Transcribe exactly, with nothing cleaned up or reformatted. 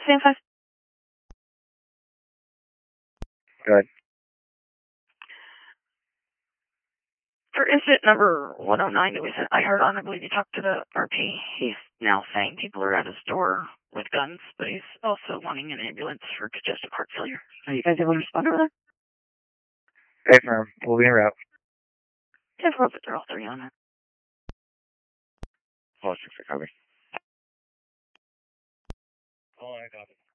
Stand five. Good. For incident number one oh nine that we sent, I heard on, I believe you talked to the R P. He's now saying people are at his door with guns, but he's also wanting an ambulance for congestive heart failure. Are you guys able to respond over there? Hey, firm. We'll be en route. ten four, but they're all three on it. Oh, six, copy. Oh, I got it.